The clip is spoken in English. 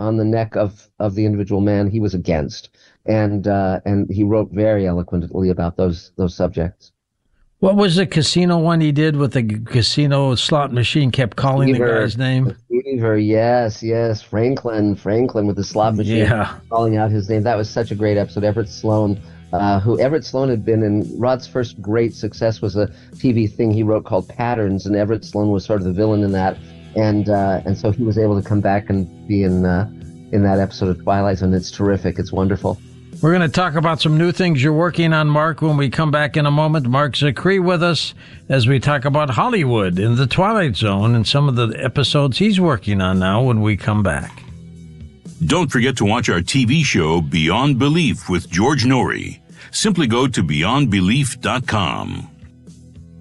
on the neck of the individual man he was against. And he wrote very eloquently about those subjects. What was the casino one he did with the casino slot machine? Kept calling the guy's name. Fever, yes. Franklin with the slot machine, calling out his name. That was such a great episode. Everett Sloan, who Everett Sloan had been in. Rod's first great success was a TV thing he wrote called Patterns, and Everett Sloan was sort of the villain in that. And so he was able to come back and be in that episode of Twilight Zone. It's terrific. It's wonderful. We're going to talk about some new things you're working on, Mark, when we come back in a moment. Mark Zicree with us as we talk about Hollywood in the Twilight Zone and some of the episodes he's working on now when we come back. Don't forget to watch our TV show Beyond Belief with George Norrie. Simply go to beyondbelief.com.